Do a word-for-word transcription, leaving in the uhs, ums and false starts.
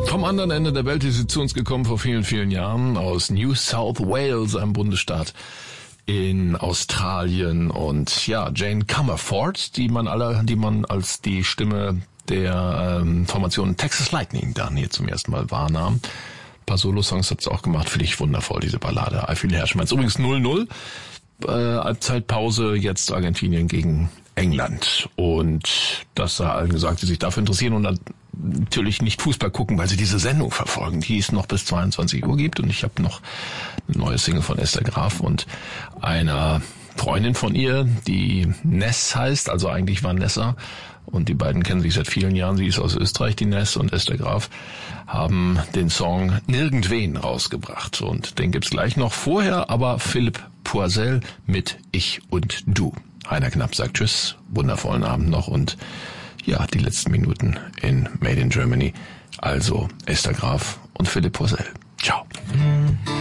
Vom anderen Ende der Welt ist sie zu uns gekommen vor vielen, vielen Jahren aus New South Wales, einem Bundesstaat in Australien. Und ja, Jane Comerford, die man alle, die man als die Stimme der ähm, Formation Texas Lightning dann hier zum ersten Mal wahrnahm. Ein paar Solo-Songs hat sie auch gemacht, finde ich wundervoll, diese Ballade. I Feel Herrschmann. Übrigens null null. Äh, Halbzeitpause, jetzt Argentinien gegen England. Und das sei allen gesagt, die sich dafür interessieren und dann natürlich nicht Fußball gucken, weil sie diese Sendung verfolgen, die es noch bis zweiundzwanzig Uhr gibt. Und ich habe noch eine neue Single von Esther Graf und einer Freundin von ihr, die Ness heißt, also eigentlich Vanessa. Und die beiden kennen sich seit vielen Jahren. Sie ist aus Österreich, die Ness, und Esther Graf haben den Song Nirgendwen rausgebracht. Und den gibt's gleich noch. Vorher aber Philipp Poisel mit Ich und Du. Heiner Knapp sagt Tschüss, wundervollen Abend noch und ja, die letzten Minuten in Made in Germany. Also Esther Graf und Philipp Poisel. Ciao.